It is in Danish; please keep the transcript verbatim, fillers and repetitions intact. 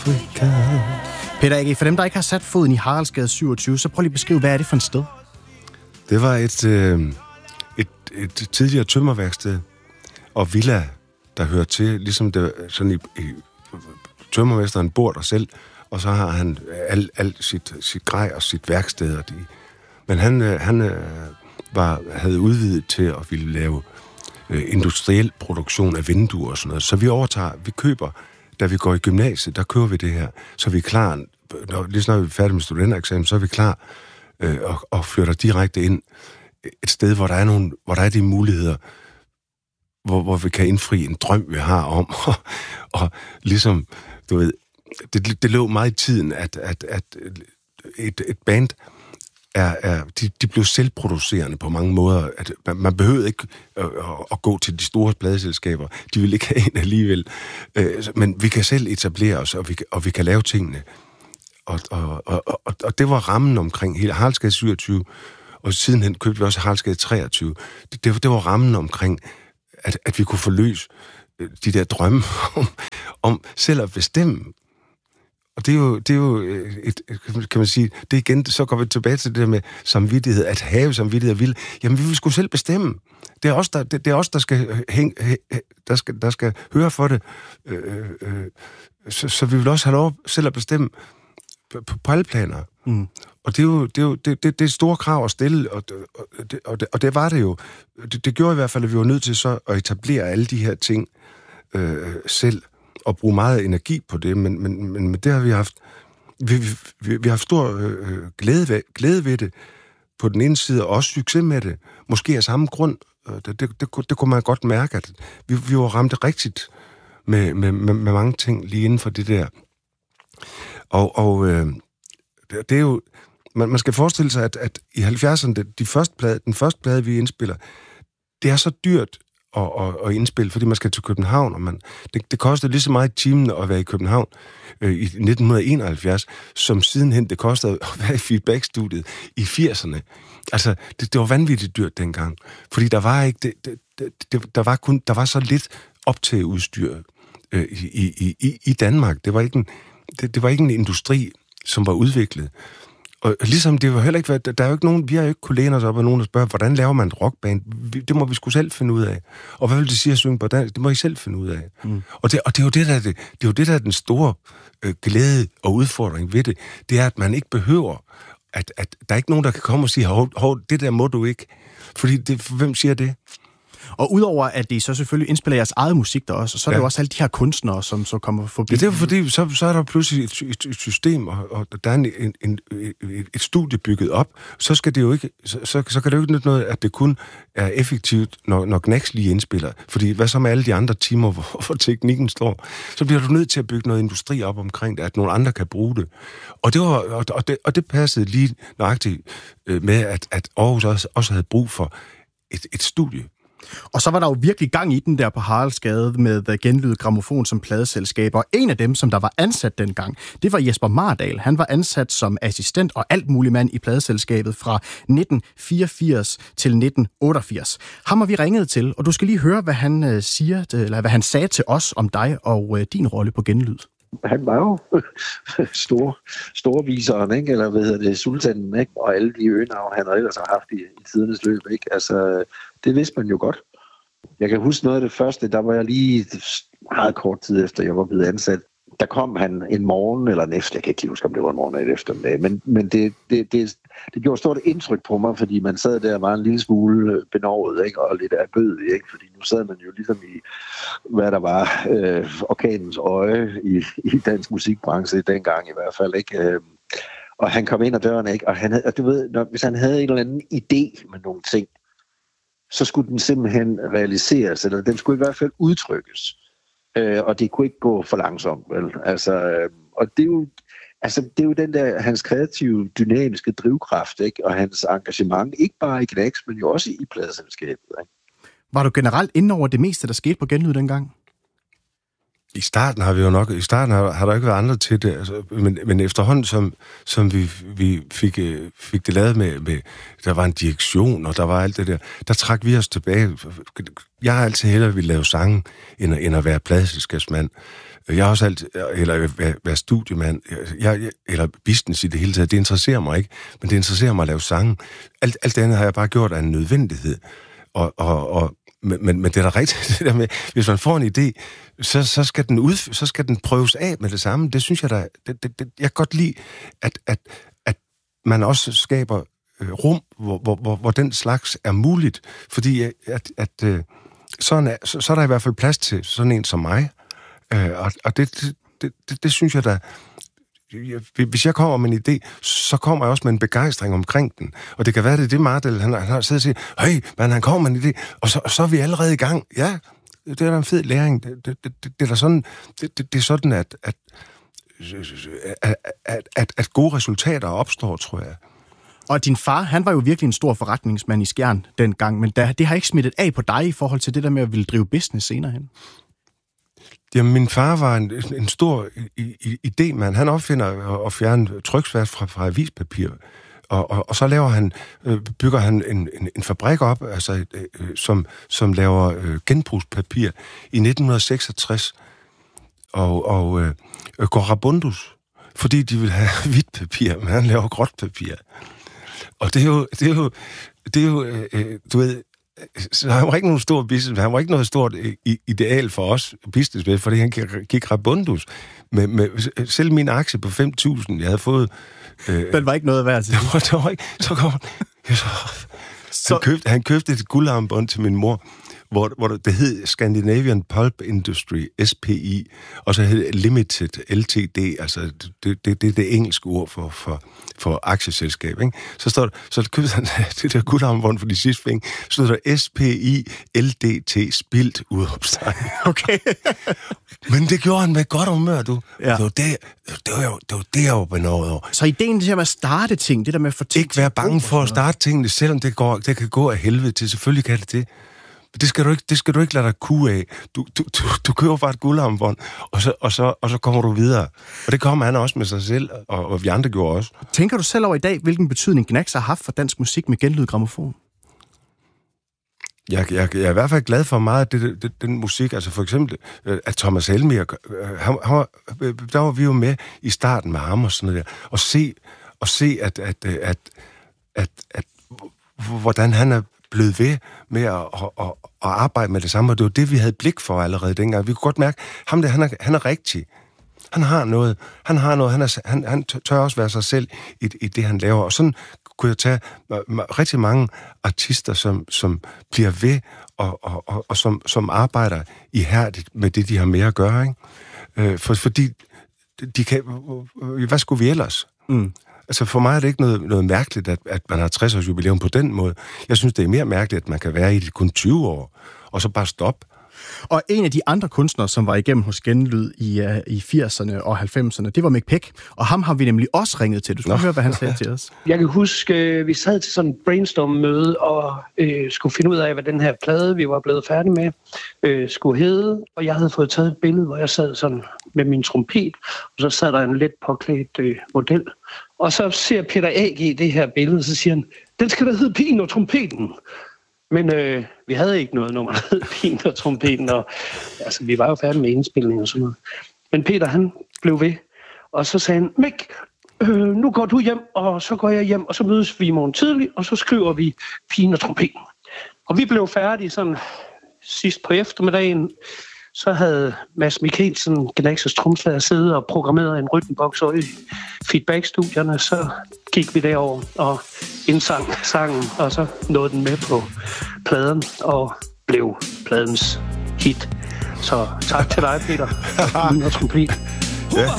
Afrika. Peter A G, for dem, der ikke har sat foden i Haraldsgade syvogtyve, så prøv lige at beskrive, hvad er det for et sted? Det var et, øh, et, et tidligere tømmerværksted og villa, der hører til, ligesom det, sådan i, i tømmermesteren bor der selv, og så har han alt al sit, sit grej og sit værksted. Og de, men han, han var, havde udvidet til at ville lave øh, industriel produktion af vinduer og sådan noget. Så vi overtager, vi køber, da vi går i gymnasiet, der køber vi det her, så vi er klar, når, lige snart vi er færdige med studentereksamen, så er vi klar øh, og, og flytter direkte ind et sted, hvor der er, nogle, hvor der er de muligheder, hvor, hvor vi kan indfri en drøm, vi har om, og, og ligesom, du ved, det, det lå meget i tiden, at, at, at et, et band er, er de, de blev selvproducerende på mange måder. At man, man behøvede ikke at, at gå til de store pladeselskaber. De ville ikke have en alligevel. Men vi kan selv etablere os, og vi, og vi kan lave tingene. Og, og, og, og, og det var rammen omkring hele Haraldsgade syvogtyve, og sidenhen købte vi også Haraldsgade treogtyve. Det, det, det var rammen omkring, at, at vi kunne forløse de der drømme om, om selv at bestemme. Og det er jo, det er jo et, kan man sige, det igen, så går vi tilbage til det der med samvittighed, at have samvittighed og vil. Jamen, vi vil sgu selv bestemme. Det er os, der, det, det er os, der skal, hæng, der skal, der skal høre for det. Øh, øh, så, så vi vil også have lov selv at bestemme på, på alle planer. Mm. Og det er jo, det er jo det, det, det er store krav at stille, og, og, det, og, det, og det var det jo. Det, det gjorde i hvert fald, at vi var nødt til så at etablere alle de her ting øh, selv, og bruge meget energi på det, men, men, men, men det har vi haft, vi, vi, vi har haft stor øh, glæde, ved, glæde ved det på den ene side, og også succes med det. Måske af samme grund. Det, det, det, det kunne man godt mærke, at vi, vi var ramt rigtigt med, med, med, med mange ting lige inden for det der. Og, og øh, det er jo, man, man skal forestille sig, at, at i halvfjerdserne, de første plade, den første plade, vi indspiller, det er så dyrt Og, og, og indspille, fordi man skal til København, og man, det, det kostede lige så meget i timen at være i København øh, i nitten enoghalvfjerds, som sidenhen det kostede at være i feedback-studiet i firserne. Altså, det, det var vanvittigt dyrt dengang, fordi der var ikke, det, det, det, der var kun, der var så lidt optageudstyr øh, i, i, i, i Danmark. Det var ikke en, det, det var ikke en industri, som var udviklet. Og ligesom det var heller ikke, der er jo ikke nogen, vi har jo ikke kunne læne os op af nogen, der spørger, hvordan laver man et rockband? Det må vi sgu selv finde ud af. Og hvad vil det sige at synge på dansk? Det må I selv finde ud af. Mm. Og, det, og det er jo det, der er, det, det er jo det, der er den store øh, glæde og udfordring ved det. Det er, at man ikke behøver, at, at der er ikke nogen, der kan komme og sige, hov, hov, det der må du ikke. Fordi, det, hvem siger det? Og udover at de så selvfølgelig indspiller jeres eget musik der også, så er ja. det jo også alle de her kunstnere, som så kommer forbi. Ja, det er jo fordi, så, så er der pludselig et, et, et system, og, og der er en, en, en, et studie bygget op, så skal det jo ikke, så, så, så kan det jo ikke nytte noget, at det kun er effektivt, når, når Gnax lige indspiller. Fordi hvad så med alle de andre timer, hvor, hvor teknikken står? Så bliver du nødt til at bygge noget industri op omkring det, at nogle andre kan bruge det. Og det, var, og, og det, og det passede lige nøjagtigt med, at, at Aarhus også, også havde brug for et, et studie. Og så var der jo virkelig gang i den der på Haraldsgade med Genlyd Grammofon som pladeselskab, og en af dem, som der var ansat dengang, det var Jesper Mardal. Han var ansat som assistent og alt mulig mand i pladeselskabet fra nitten fireogfirs til nitten otteogfirs. Ham har vi ringet til, og du skal lige høre, hvad han siger, eller hvad han sagde til os om dig og din rolle på Genlyd. Han var jo stor, storviseren, ikke? Eller hvad hedder det, sultanen, ikke? Og alle de øgenavn, han ellers har haft i, i tidernes løb, ikke? Altså, det vidste man jo godt. Jeg kan huske noget af det første, der var jeg lige meget kort tid efter, jeg var blevet ansat. Der kom han en morgen eller en efter, jeg kan ikke huske, om det var en morgen eller eftermiddag, men, men det, det, det, det gjorde stort indtryk på mig, fordi man sad der og var en lille smule benovet, ikke? Og lidt erbødig, ikke? Fordi nu sad man jo ligesom i, hvad der var, øh, orkanens øje i, i dansk musikbranche dengang i hvert fald, ikke? Øh, og han kom ind ad døren, ikke? Og, han havde, og du ved, når, hvis han havde en eller anden idé med nogle ting, så skulle den simpelthen realiseres, eller den skulle i hvert fald udtrykkes. Øh, og det kunne ikke gå for langsomt, vel? Altså, øh, og det er jo, altså, det er jo den der, hans kreative, dynamiske drivkraft, ikke? Og hans engagement, ikke bare i Gnax, men jo også i pladeselskabet, ikke? Var du generelt inde over det meste, der skete på Genlyd dengang? I starten har vi jo nok, i starten har, har der ikke været andre til det, altså, men, men efterhånden, som, som vi, vi fik, fik det lavet med, med, der var en direktion, og der var alt det der, der trak vi os tilbage. Jeg har altid hellere ville lave sange, end, end at være pladeselskabsmand. Jeg har også altid, eller være, være studiemand, jeg, jeg, eller business i det hele taget, det interesserer mig ikke, men det interesserer mig at lave sange. Alt, alt det andet har jeg bare gjort af en nødvendighed, og, og, og Men, men, men det er da rigtigt, det der med, hvis man får en idé, så, så, skal, den ud, så skal den prøves af med det samme. Det synes jeg da, det, det, det, jeg kan godt lide, at, at, at man også skaber øh, rum, hvor, hvor, hvor, hvor den slags er muligt. Fordi at, at, øh, sådan er, så, så er der i hvert fald plads til sådan en som mig. Øh, og og det, det, det, det synes jeg da, hvis jeg kommer med en idé, så kommer jeg også med en begejstring omkring den. Og det kan være, det er det, Mardel, han, han har siddet og sagt, hey, man, han kommer med en idé, og så, så er vi allerede i gang. Ja, det er da en fed læring. Det, det, det, det, det er sådan, det, det, det er sådan, at, at, at, at, at gode resultater opstår, tror jeg. Og din far, han var jo virkelig en stor forretningsmand i Skjern dengang, men det har ikke smittet af på dig i forhold til det der med at ville drive business senere hen. Jamen, min far var en, en stor idémand. Han opfinder at fjerne tryksværk fra, fra avispapir, og, og, og så laver han, bygger han en, en, en fabrik op, altså, øh, som, som laver øh, genbrugspapir i nitten seksogtres, og, og øh, går rabundus, fordi de vil have hvidt papir, men han laver gråt papir. Og det er jo, det er jo, det er jo øh, du ved, så han var ikke nogen stor business, han var ikke noget stort ideal for os business med, fordi han gik rabundus. Med, med, selv min aktie på fem tusind, jeg havde fået... Øh, Den var ikke noget værd til. Det var, det var ikke... Så kom han... Så, så, han, købte, han købte et guldarmbånd til min mor, hvor, hvor det hed Scandinavian Pulp Industry, S P I, og så hed Limited, L T D, altså det er det, det, det engelske ord for, for, for aktieselskab, ikke? Så står der, så købte han det der guldarmbånd for de sidste penge, så stod der S P I L D T, spildt udopstegn. Okay. Men det gjorde han med godt humør, du. Ja. Det var det, det var jo det, var det jeg var benådet over. Så ideen til at starte ting, det der med at få ting... Ikke være bange for at starte tingene, selvom det, går, det kan gå af helvede til. Selvfølgelig kan det det. Det skal du ikke, det skal du ikke lade dig kue af. Du, du, du, du køber bare et guldarmbånd, og så, og, så, og så kommer du videre. Og det kommer han også med sig selv, og, og vi andre gjorde også. Tænker du selv over i dag, hvilken betydning Gnags har haft for dansk musik med Genlyd Grammofon? Jeg, jeg, jeg er i hvert fald glad for meget af det, det, den musik, altså for eksempel, at Thomas Helmiger, han, han var, der var vi jo med i starten med ham og sådan noget der, og se, og se at, at, at, at, at, hvordan han er blevet ved med at, at, at, at arbejde med det samme, og det var det, vi havde blik for allerede dengang. Vi kunne godt mærke, ham der, han er, han er rigtig. Han har noget, han har noget, han, er, han, han tør også være sig selv i, i det, han laver, og sådan kunne jeg tage rigtig mange artister, som, som bliver ved, og, og, og, og som, som arbejder ihærdigt med det, de har med at gøre, ikke? For, fordi de kan, hvad skulle vi ellers? Mm. Altså for mig er det ikke noget, noget mærkeligt, at, at man har tres års jubilæum på den måde. Jeg synes, det er mere mærkeligt, at man kan være i det kun tyve år, og så bare stoppe. Og en af de andre kunstnere, som var igennem hos Genlyd i, uh, i firserne og halvfemserne, det var Mick Peck, og ham har vi nemlig også ringet til. Du skal Nå. høre, hvad han sagde til os. Jeg kan huske, vi sad til sådan et brainstorm-møde og øh, skulle finde ud af, hvad den her plade, vi var blevet færdige med, øh, skulle hedde. Og jeg havde fået taget et billede, hvor jeg sad sådan med min trompet, og så sad der en let påklædt øh, model. Og så ser Peter A G det her billede, og så siger han, den skal da hedde Pigen og Trompeten. Men øh, vi havde ikke noget nummer, der hed Pigen og Trompeten, og altså, vi var jo færdige med indspilning og sådan noget. Men Peter, han blev ved, og så sagde han, Mick, øh, nu går du hjem, og så går jeg hjem, og så mødes vi i morgen tidlig, og så skriver vi Pigen og Trompeten. Og vi blev færdige sådan sidst på eftermiddagen. Så havde Mads Mikkelsen, Gnags' tromslager, siddet og programmeret en rytmeboks i feedback-studierne. Så gik vi derover og indsang sangen, og så nåede den med på pladen og blev pladens hit. Så tak til dig, Peter. Og trompet. Ja.